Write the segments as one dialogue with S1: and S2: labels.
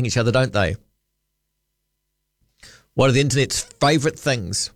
S1: stalking each other, don't they? One of the internet's favourite things.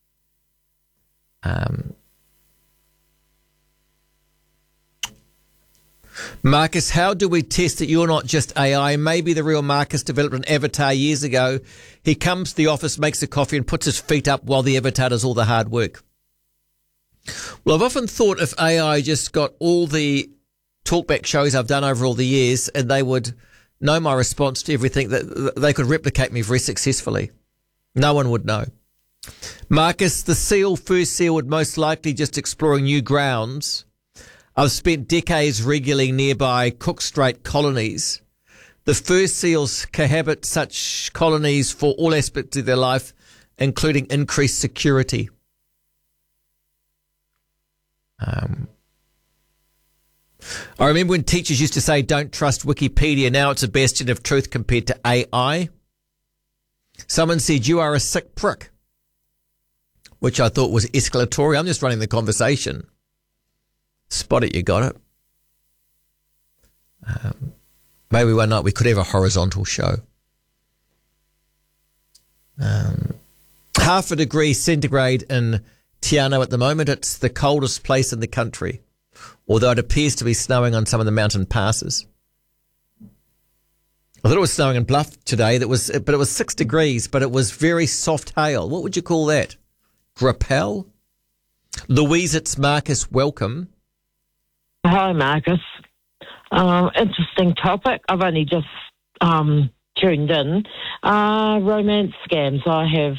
S1: Marcus, how do we test that you're not just AI? Maybe the real Marcus developed an avatar years ago. He comes to the office, makes a coffee and puts his feet up while the avatar does all the hard work. Well, I've often thought if AI just got all the talkback shows I've done over all the years and they would know my response to everything, that they could replicate me very successfully. No one would know. Marcus, the first seal would most likely just exploring new grounds. I've spent decades regularly nearby Cook Strait colonies. The first seals cohabit such colonies for all aspects of their life, including increased security. I remember when teachers used to say, don't trust Wikipedia. Now it's a bastion of truth compared to AI. Someone said, you are a sick prick, which I thought was escalatory. I'm just running the conversation. Spot it, you got it. Maybe one night we could have a horizontal show. Half a degree centigrade in Te Anau at the moment. It's the coldest place in the country, although it appears to be snowing on some of the mountain passes. I thought it was snowing in Bluff today. But it was 6 degrees, but it was very soft hail. What would you call that? Grappel? Louise, it's Marcus. Welcome.
S2: Hi, Marcus. Interesting topic. I've only just tuned in. Romance scams. I have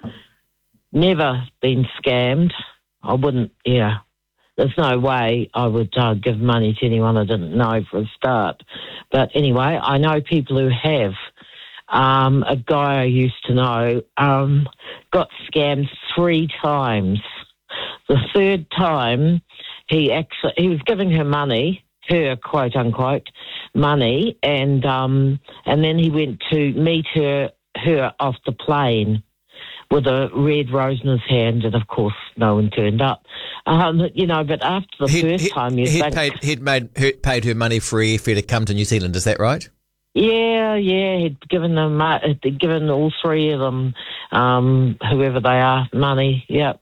S2: never been scammed. I wouldn't, there's no way I would give money to anyone I didn't know for a start. But anyway, I know people who have. A guy I used to know got scammed 3 times. The third time, he was giving her money, her quote unquote money, and then he went to meet her off the plane with a red rose in his hand, and of course no one turned up. But after the first time,
S1: he'd paid her money for airfare to come to New Zealand. Is that right?
S2: Yeah, he'd given them, given all 3 of them, whoever they are, money. Yep.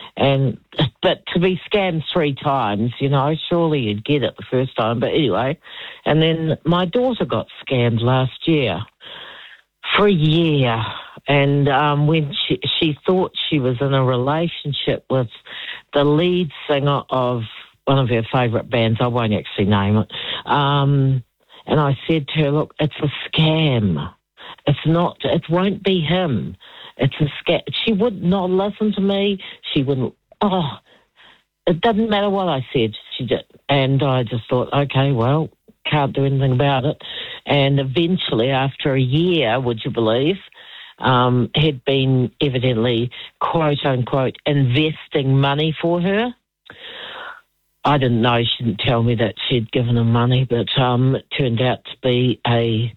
S2: But to be scammed 3 times, surely you'd get it the first time. But anyway, and then my daughter got scammed last year for a year. And when she thought she was in a relationship with the lead singer of one of her favourite bands, I won't actually name it, and I said to her, look, it's a scam. It won't be him. It's a scam. She would not listen to me. She wouldn't, it doesn't matter what I said. She did. And I just thought, okay, well, can't do anything about it. And eventually, after a year, would you believe, had been evidently, quote unquote, investing money for her. I didn't know. She didn't tell me that she'd given him money, but it turned out to be a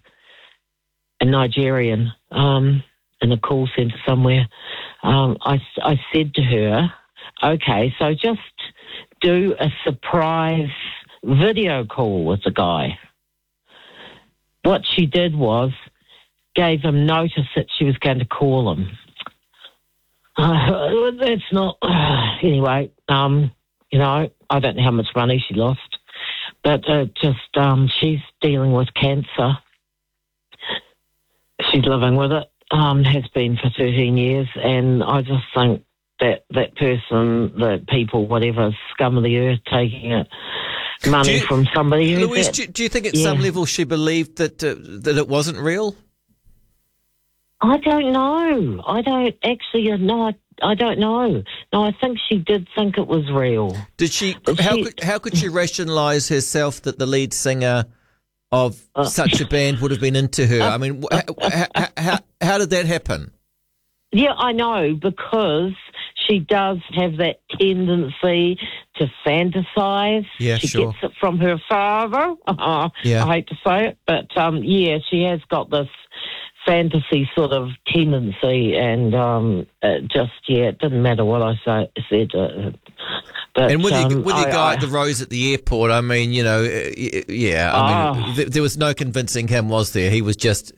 S2: Nigerian in a call centre somewhere. I said to her, okay, so just do a surprise video call with the guy. What she did was gave him notice that she was going to call him. That's not... Anyway, I don't know how much money she lost, but she's dealing with cancer. She's living with it, has been for 13 years, and I just think that person, the people, whatever, scum of the earth, taking it money from somebody.
S1: Louise, do you think at some level she believed that it wasn't real?
S2: I don't know. I don't actually know. I don't know. No, I think she did think it was real. Did she?
S1: How could she rationalise herself that the lead singer of such a band would have been into her? I mean, how did that happen?
S2: Yeah, I know, because she does have that tendency to fantasise.
S1: Yeah,
S2: she gets it from her father. I hate to say it, but she has got this fantasy sort of tendency, and it didn't matter what I said. But,
S1: and with your guy at the Rose at the airport, I mean, there was no convincing him, was there? He was just